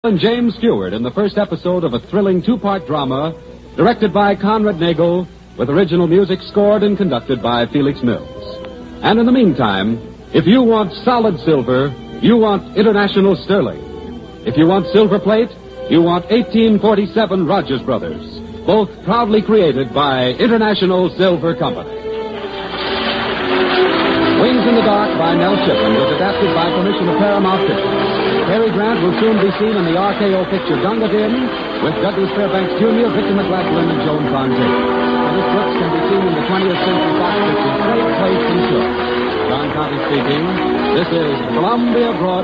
And James Stewart in the first episode of a thrilling two-part drama directed by Conrad Nagel with original music scored and conducted by Felix Mills. And in the meantime, if you want solid silver, you want International Sterling. If you want silver plate, you want 1847 Rogers Brothers, both proudly created by International Silver Company. Wings in the Dark by Mel Shippen was adapted by permission of Paramount Pictures. Cary Grant will soon be seen in the RKO picture Gunga Din with Douglas Fairbanks Jr., Victor McLaglen, and Joan Fontaine. Dennis Brooks can be seen in the 20th Century Fox picture Great Place and Show. John Conte speaking. This is Columbia Broadcasting.